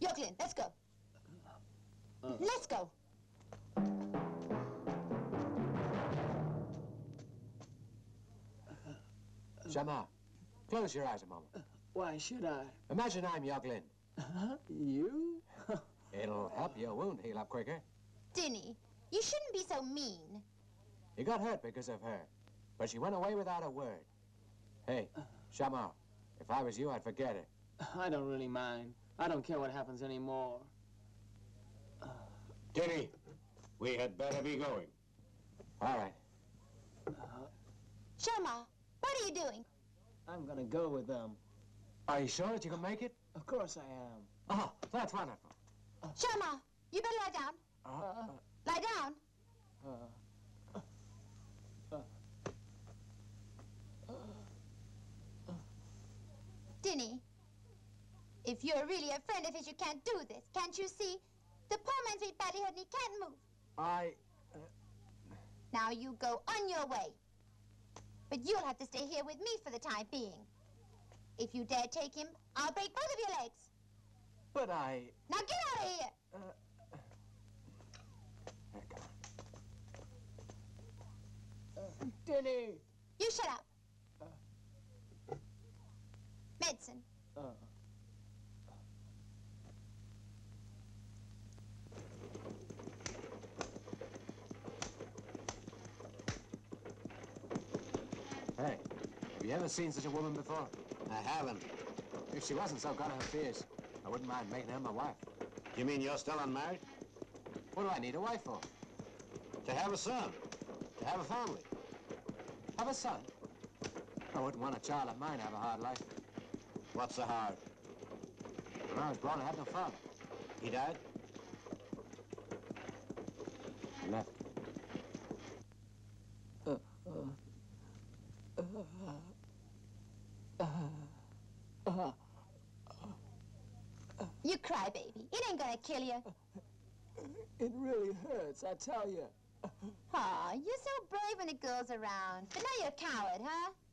Look, Lynn, let's go. Let's go. Shamar, close your eyes a moment. Why should I? Imagine I'm Yog Lin. You? It'll help your wound heal up quicker. Dinny, you shouldn't be so mean. You got hurt because of her, but she went away without a word. Hey, Shamar, if I was you, I'd forget it. I don't really mind. I don't care what happens anymore. Dinny, we had better be going. All right. Shamar, what are you doing? I'm gonna go with them. Are you sure that you can make it? Of course I am. Oh, that's wonderful. Shamar, you better lie down. Lie down. Dinny, if you're really a friend of his, you can't do this. Can't you see? The poor man's been badly hurt and he can't move. Now you go on your way. But you'll have to stay here with me for the time being. If you dare take him, I'll break both of your legs. But I... Now get out of here! Dinny! You shut up. Medicine. Hey, have you ever seen such a woman before? I haven't. If she wasn't so got her fears, I wouldn't mind making her my wife. You mean you're still unmarried? What do I need a wife for? To have a son. To have a family. Have a son? I wouldn't want a child of mine to have a hard life. What's so hard? When I was born, I had no father. He died? He left. You cry, baby. It ain't gonna kill you. It really hurts, I tell you. Aw, you're so brave when a girl's around. But now you're a coward, huh?